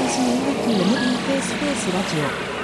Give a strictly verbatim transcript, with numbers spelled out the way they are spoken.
シーエヌキューエムビーケー スペースラジオ